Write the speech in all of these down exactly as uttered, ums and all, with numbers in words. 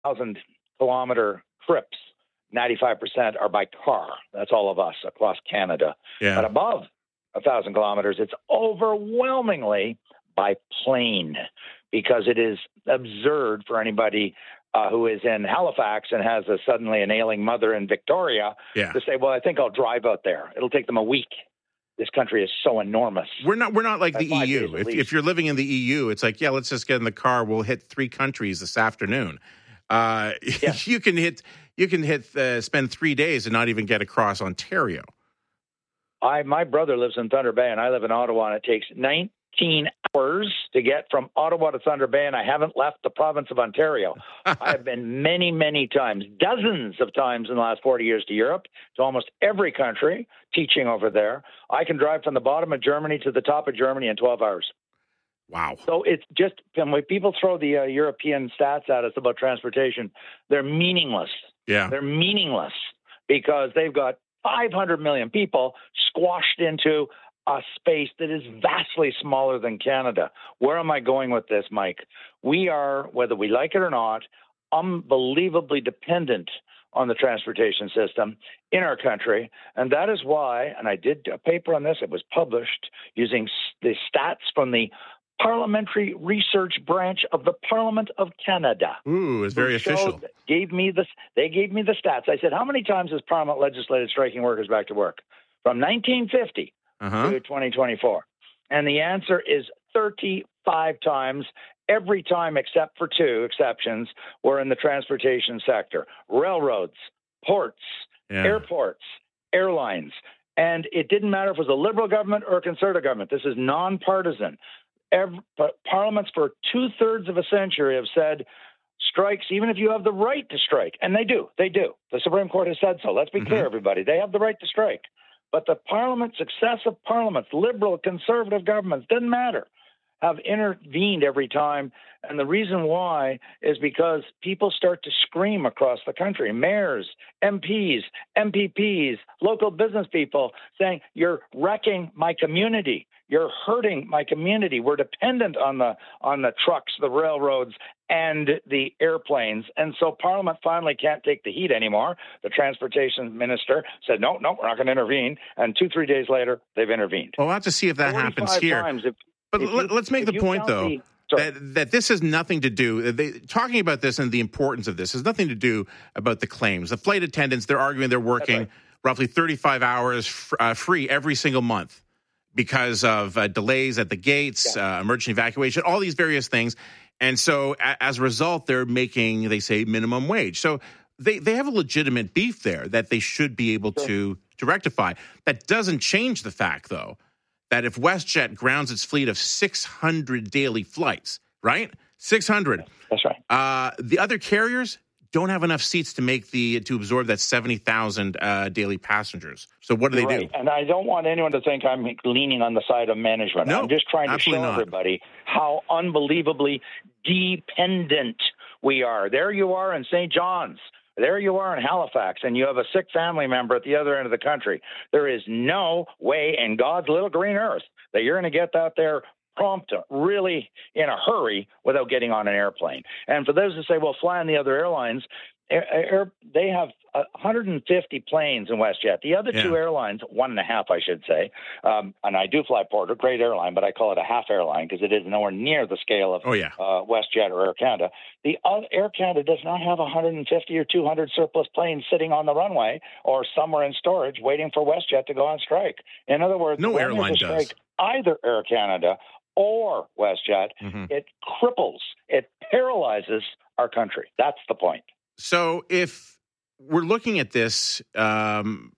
thousand kilometer trips, ninety-five percent are by car. That's all of us across Canada. Yeah. But above a thousand kilometers, it's overwhelmingly by plane, because it is absurd for anybody uh, who is in Halifax and has a, suddenly an ailing mother in Victoria Yeah. to say, well, I think I'll drive out there. It'll take them a week. This country is so enormous. We're not we're not like By the five E U. days at If, least. if you're living in the E U, it's like, yeah, let's just get in the car. We'll hit three countries this afternoon. Uh, Yeah. you can hit you can hit uh, spend three days and not even get across Ontario. I my brother lives in Thunder Bay, and I live in Ottawa, and it takes nineteen hours to get from Ottawa to Thunder Bay, and I haven't left the province of Ontario. I have been many, many times, dozens of times in the last forty years to Europe, to almost every country, teaching over there. I can drive from the bottom of Germany to the top of Germany in twelve hours. Wow. So it's just, when people throw the uh, European stats at us about transportation, they're meaningless. Yeah. They're meaningless because they've got five hundred million people squashed into a space that is vastly smaller than Canada. Where am I going with this, Mike? We are, whether we like it or not, unbelievably dependent on the transportation system in our country. And that is why, and I did a paper on this, it was published using the stats from the Parliamentary Research Branch of the Parliament of Canada. Ooh, it's very showed- official. Gave me the, they gave me the stats. I said, how many times has Parliament legislated striking workers back to work? From nineteen fifty Uh-huh. to twenty twenty-four. And the answer is thirty-five times. Every time except for two exceptions were in the transportation sector: railroads, ports, Yeah. airports, airlines. And it didn't matter if it was a liberal government or a conservative government. This is nonpartisan. Every, but parliaments for two-thirds of a century have said strikes, even if you have the right to strike, and they do, they do. The Supreme Court has said so. Let's be Mhm. clear, everybody. They have the right to strike. But the parliament, successive parliaments, liberal, conservative governments, doesn't matter, have intervened every time. And the reason why is because people start to scream across the country. Mayors, M Ps, M P Ps, local business people saying, you're wrecking my community. You're hurting my community. We're dependent on the on the trucks, the railroads, and the airplanes. And so Parliament finally can't take the heat anymore. The transportation minister said, no, no, we're not going to intervene. And two, three days later, they've intervened. Well, we'll have to see if that happens forty-five here. times. If, But if let, you- let's make if the you point, count though, the- sorry. that, that this has nothing to do, they, talking about this and the importance of this has nothing to do about the claims. The flight attendants, they're arguing they're working right. roughly thirty-five hours f- uh, free every single month because of uh, delays at the gates, Yeah. uh, emergency evacuation, all these various things. And so a- as a result, they're making, they say, minimum wage. So they, they have a legitimate beef there that they should be able Sure. to, to rectify. That doesn't change the fact, though, that if WestJet grounds its fleet of six hundred daily flights, right? six hundred. That's right. Uh, the other carriers don't have enough seats to make the to absorb that seventy thousand uh, daily passengers. So what do You're they right. do? And I don't want anyone to think I'm leaning on the side of management. No, I'm just trying to show absolutely not. everybody how unbelievably dependent we are. There you are in Saint John's. There you are in Halifax, and you have a sick family member at the other end of the country. There is no way in God's little green earth that you're going to get out there prompt, really in a hurry without getting on an airplane. And for those who say, well, fly on the other airlines, air, air, they have one hundred fifty planes in WestJet. The other Yeah. two airlines, one and a half, I should say, um, and I do fly Porter, great airline, but I call it a half airline because it is nowhere near the scale of Oh, yeah. uh, WestJet or Air Canada. The other, Air Canada does not have one hundred fifty or two hundred surplus planes sitting on the runway or somewhere in storage waiting for WestJet to go on strike. In other words, No when airline there's a does. strike, either Air Canada or WestJet, Mhm. it cripples, it paralyzes our country. That's the point. So if we're looking at this, um,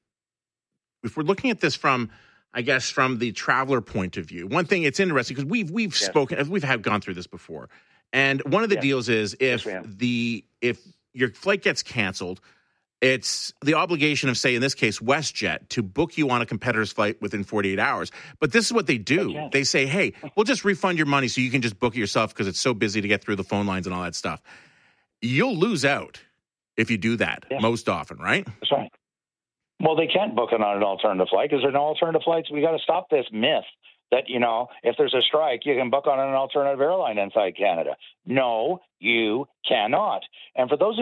if we're looking at this from, I guess, from the traveler point of view, one thing it's interesting because we've we've Yes. spoken, we've had gone through this before, and one of the Yes. deals is if Yes, we have. the if your flight gets canceled, it's the obligation of, say, in this case, WestJet, to book you on a competitor's flight within forty-eight hours. But this is what they do. Okay. They say, hey, we'll just refund your money so you can just book it yourself because it's so busy to get through the phone lines and all that stuff. You'll lose out if you do that Yeah. most often, right? That's right. Well, they can't book it on an alternative flight because there are no alternative flights. We got to stop this myth that, you know, if there's a strike, you can book on an alternative airline inside Canada. No, you cannot. And for those